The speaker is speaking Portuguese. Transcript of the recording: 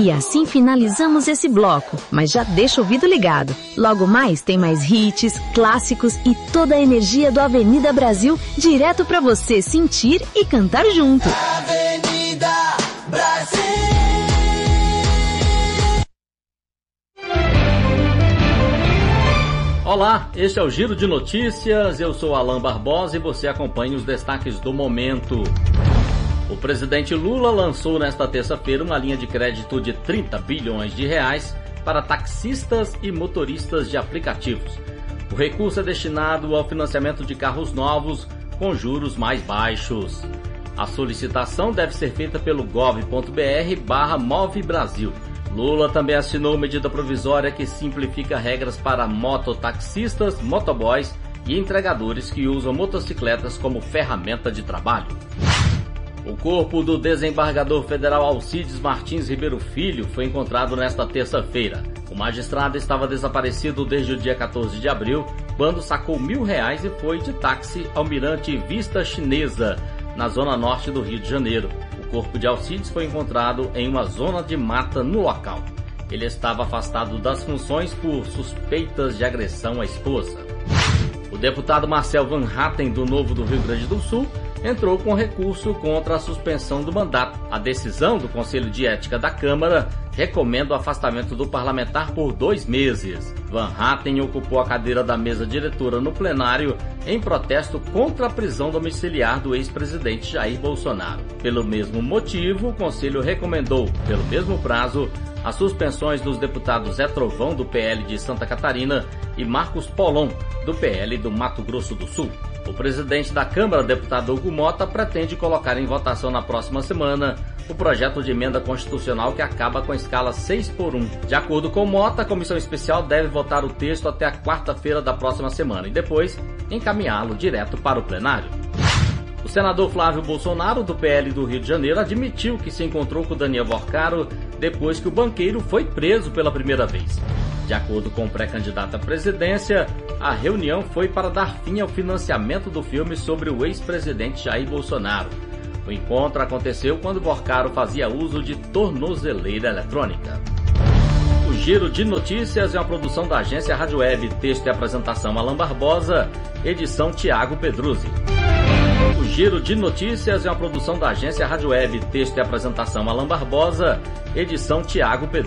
E assim finalizamos esse bloco, mas já deixa o ouvido ligado. Logo mais tem mais hits, clássicos e toda a energia do Avenida Brasil direto pra você sentir e cantar junto. Avenida Brasil. Olá, este é o Giro de Notícias, eu sou Alan Barbosa e você acompanha os destaques do momento. O presidente Lula lançou nesta terça-feira uma linha de crédito de 30 bilhões de reais para taxistas e motoristas de aplicativos. O recurso é destinado ao financiamento de carros novos com juros mais baixos. A solicitação deve ser feita pelo gov.br/movebrasil. Lula também assinou medida provisória que simplifica regras para mototaxistas, motoboys e entregadores que usam motocicletas como ferramenta de trabalho. O corpo do desembargador federal Alcides Martins Ribeiro Filho foi encontrado nesta terça-feira. O magistrado estava desaparecido desde o dia 14 de abril, quando sacou R$1.000 e foi de táxi ao Mirante Vista Chinesa, na zona norte do Rio de Janeiro. O corpo de Alcides foi encontrado em uma zona de mata no local. Ele estava afastado das funções por suspeitas de agressão à esposa. O deputado Marcel Van Hatten, do Novo do Rio Grande do Sul, entrou com recurso contra a suspensão do mandato. A decisão do Conselho de Ética da Câmara recomenda o afastamento do parlamentar por 2 meses. Van Hatten ocupou a cadeira da mesa diretora no plenário em protesto contra a prisão domiciliar do ex-presidente Jair Bolsonaro. Pelo mesmo motivo, o Conselho recomendou, pelo mesmo prazo, as suspensões dos deputados Zé Trovão, do PL de Santa Catarina, e Marcos Polon, do PL do Mato Grosso do Sul. O presidente da Câmara, deputado Hugo Mota, pretende colocar em votação na próxima semana o projeto de emenda constitucional que acaba com a escala 6x1. De acordo com Mota, a comissão especial deve votar o texto até a quarta-feira da próxima semana e depois encaminhá-lo direto para o plenário. O senador Flávio Bolsonaro, do PL do Rio de Janeiro, admitiu que se encontrou com Daniel Vorcaro depois que o banqueiro foi preso pela primeira vez. De acordo com o pré-candidato à presidência, a reunião foi para dar fim ao financiamento do filme sobre o ex-presidente Jair Bolsonaro. O encontro aconteceu quando Vorcaro fazia uso de tornozeleira eletrônica. O Giro de Notícias é uma produção da agência Rádio Web. Texto e apresentação Alan Barbosa, edição Tiago Pedruzzi. O Giro de Notícias é uma produção da agência Rádio Web. Texto e apresentação Alan Barbosa, edição Tiago Pedruzzi.